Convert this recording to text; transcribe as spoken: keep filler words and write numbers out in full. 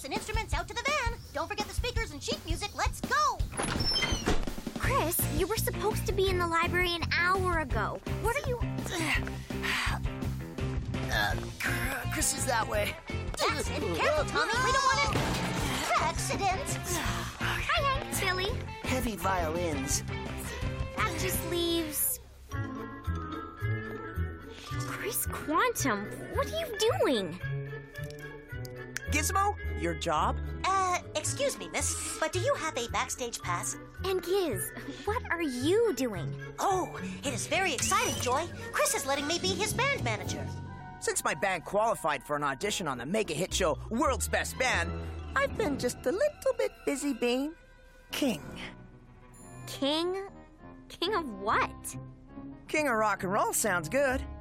and instruments out to the van. Don't forget the speakers and sheet music. Let's go! Chris, you were supposed to be in the library an hour ago. What are you... Uh, Chris is that way. Accident. Careful, Tommy. We don't want an accident. Hi, Hank. Billy. Heavy violins. That just leaves... Chris Quantum, what are you doing? Gizmo, your job? Uh, excuse me, miss, but do you have a backstage pass? And Giz, what are you doing? Oh, it is very exciting, Joy. Chris is letting me be his band manager. Since my band qualified for an audition on the mega hit show World's Best Band, I've been just a little bit busy being king. King? King of what? King of rock and roll sounds good.